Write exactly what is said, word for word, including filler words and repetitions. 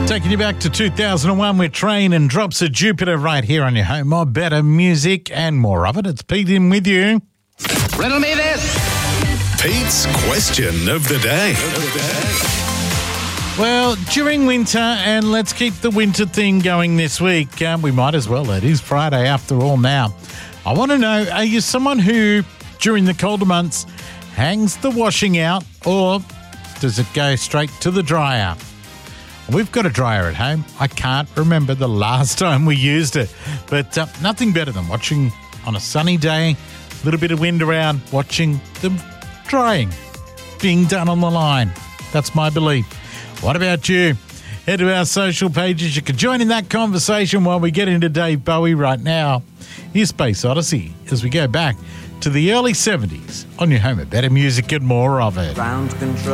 Taking you back to two thousand one with Train and Drops of Jupiter right here on your home of better music and more of it. It's Pete in with you. Riddle me this. Pete's question of the day. Well, during winter, and let's keep the winter theme going this week. Um, we might as well. It is Friday after all now. I want to know, are you someone who, during the colder months, hangs the washing out, or does it go straight to the dryer? We've got a dryer at home. I can't remember the last time we used it, but uh, nothing better than watching on a sunny day, a little bit of wind around, watching them drying, being done on the line. That's my belief. What about you? Head to our social pages. You can join in that conversation while we get into Dave Bowie right now. Here's Space Odyssey as we go back to the early seventies on your home of better music and more of it. Ground control.